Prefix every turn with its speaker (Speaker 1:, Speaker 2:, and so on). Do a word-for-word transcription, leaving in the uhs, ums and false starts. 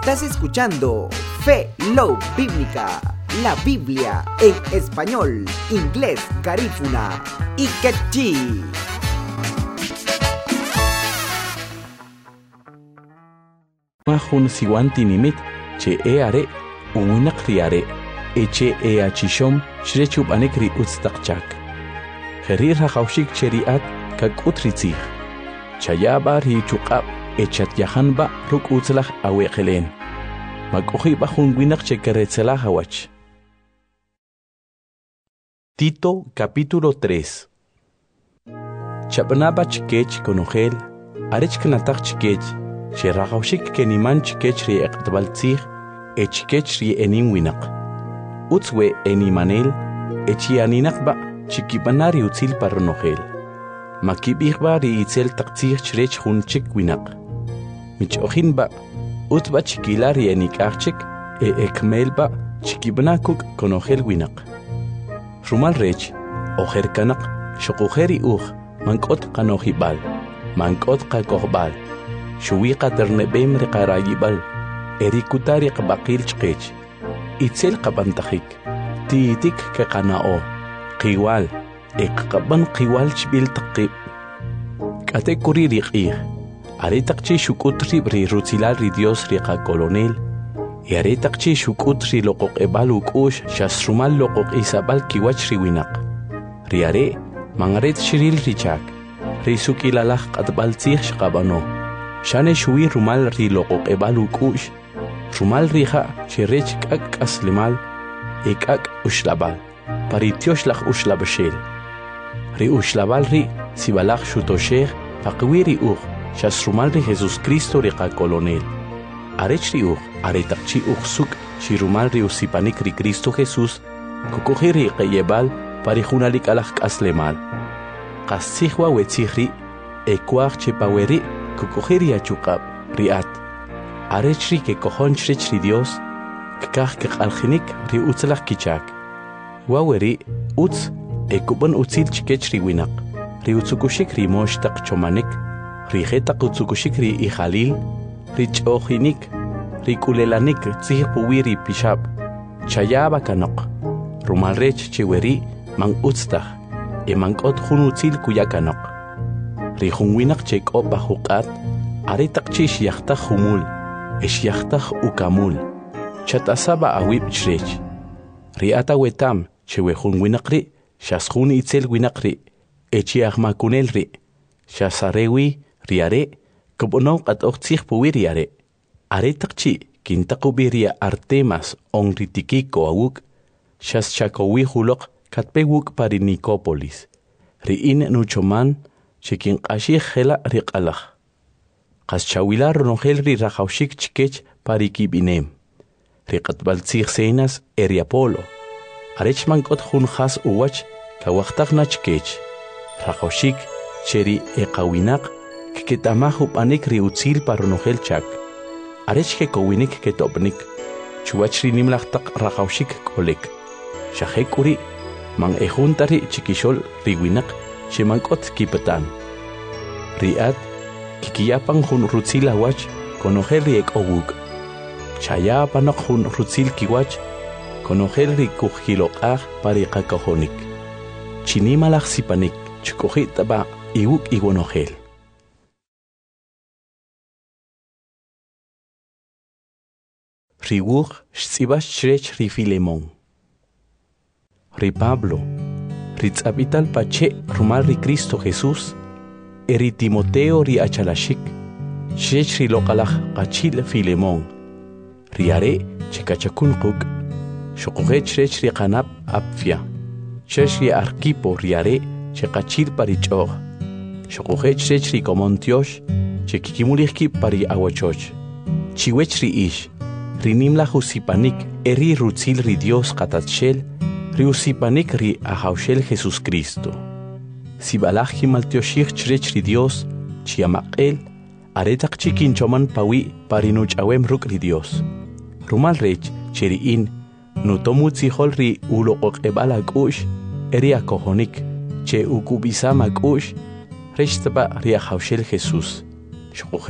Speaker 1: Estás escuchando Fe Love Bíblica, la Biblia en español, inglés, garífuna y quechí.
Speaker 2: Mahun siwanti nimit che e are umunak riare eche e achishom shrechub anekri utstakchak. Herir hawshik cheriat kak utritzig. Chayaba ri chuqab echat yahanba ruk utzlach aweqelen. Makuhi bahun winak chekeretzela hawach. Tito capítulo tres. Chabnaba chikech konogel, arech knatak chikech. Sherahawshik keniman chikech ri eqtbaltzig, echikech ri enim winak. Utzwe enimanel, echianinakba chikibanari utzil parnogel. Makibihba ri itzel taktzig chrech hun chik winak. Mich ochinba, utba chikilari enikachik, e ekmelba chikibanakuk konogel winak. Rumal rech, oher kanak, shokujeri uj, mankot kanohibal, mankot kakohbal. Shuwiqa ternebem riqarayibal, erikutari qabaqil chqech, itzel qabantakhik, tiitik keqanao, qiwal, eqqaban qiwal chbil taqib. Kate kuri riqih, aretaqchi shukutri ri rutzilal ri Dios riqa kolonel, y aretaqchi shukutri loqoq ebal ukush shasrumal loqoq isabal kiwach ri winak. Riare, mangaret shiril richak, risukilalaj qatbaltzig shqabano. Shane shui rumal ri loqoq ebal ukush, rumal rija shirech kak aslimal, ekak ushlabal, paritiosh ushlabashel. Ri ushlabal ri sibalach shutosher, faqwiri ur, shas rumal ri Jesus Cristo riqa kolonel. Arech ri ur, aretaqchi ursuk, shirumal ri usipanik ri Cristo Jesus, kukuhi ri qeyebal, parijunalik alach aslemal. Qasihwa wetzihri, ekwach chepaweri, Kukuhiri achukab, riat. Arechri ke kohonchri Dios, kakah ke alchinik ri utzlach kichak. Waweri, utz, e kuban utzil chikechri winak. Ri utsukushik ri moshtak chomanik, ri hetak utsukushik ri ihalil, ri chohinik, ri kulelanik tzih puwiri pishab. Chayaba kanok. Rumalrech chiweri, mang utztach, e mangot hun utzil kuyakanok. Ri hunwinak chek opa hukat, aretaqchi shiyachtach humul, eshiyachtach ukamul, chatasaba awib chrech. Ri ata wetam, chewe hunwinak ri, shashun itzel winak ri, echiach makunel ri, shasarewi, riare, kubonok at oktzich puwiri are. Aretaqchi, kintakubiria Artemas on ritikiko awuk, shaschakowi hulok katpewuk pari Nicopolis. Ri in nuchoman, Chikin qashih hela riqalach. Qaschawila ronogel ri rajawshik chikech parikibinem. Riqatbaltzig senas eriapolo. Arech mankot hun khas uwach kawaqtaqna chikech. Rajawshik cheri eqawinak kiketamahu panik ri utzil paronogel chak. Arech ke kowinik ketopnik. Chuwach ri nimlachtaq rajawshik kolek. Shahekuri man ejuntari chikishol riwinak. Shemankot kipatan. Riat, kikiyapang hun rutzil awach, konogel ri ek owuk. Chayapanok hun rutzil kiwach, konogel ri kukhilokah pari kakahonik. Chinimalach sipanik, chukohitaba iwuk iwonogel. Riwuk shtsibash chrech ri Filemon. Ri Pablo. Ritz abital pache rumal ri Cristo Jesús, eri Timoteo ri achalashik, shech ri lokalach qachil Filemon, riare chekachakun quk, shokogech rech ri qanab apfia, shech ri Arquipo riare chekachil parichog, shokogech rech ri Komontiosh, chekikimulihki pari awachoch, chiwech ri ish, rinimla husipanik eri rutzil ri Dios qatatshel, Riusipanik ri ahaushel Jesus Cristo. Si balach maltioshich chrech ri Dios, chiamaqel, aretak chikin choman pawi parinuch awem ruk ri Dios. Rumal rech cheri in, nutomut zihol ri uloqok ebala kush, eri akohonik, che ukubisama kush, rechtaba ri ahaushel Jesus.